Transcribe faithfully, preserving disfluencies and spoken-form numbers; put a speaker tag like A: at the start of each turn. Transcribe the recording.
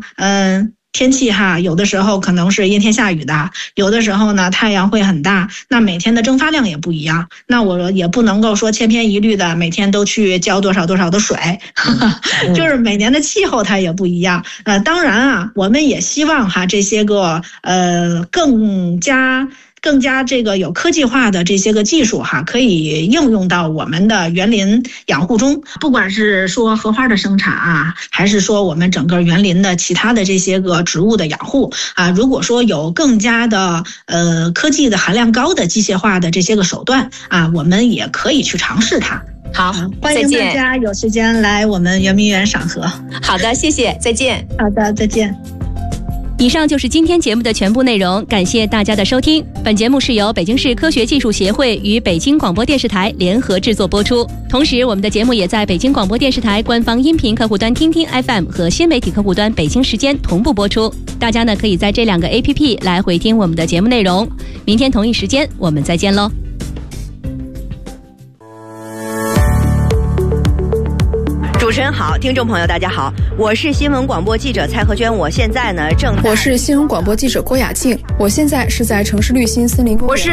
A: 嗯、呃。天气哈，有的时候可能是阴天下雨的，有的时候呢太阳会很大，那每天的蒸发量也不一样，那我也不能够说千篇一律的每天都去浇多少多少的水，嗯、就是每年的气候它也不一样。呃，当然啊，我们也希望哈这些个呃更加。更加这个有科技化的这些个技术哈，可以应用到我们的园林养护中，不管是说荷花的生产啊，还是说我们整个园林的其他的这些个植物的养护啊，如果说有更加的呃科技的含量高的机械化的这些个手段啊，我们也可以去尝试它。
B: 好，
A: 欢迎大家有时间来我们圆明园赏荷。
B: 好的，谢谢，再见。
A: 好的，再见。
C: 以上就是今天节目的全部内容，感谢大家的收听。本节目是由北京市科学技术协会与北京广播电视台联合制作播出，同时我们的节目也在北京广播电视台官方音频客户端听听 F M 和新媒体客户端北京时间同步播出。大家呢可以在这两个 A P P 来回听我们的节目内容。明天同一时间我们再见喽。
D: 主持人好，听众朋友大家好，我是新闻广播记者蔡和娟，我现在呢正在
E: 我是新闻广播记者郭雅静，我现在是在城市绿心森林公园。
D: 我是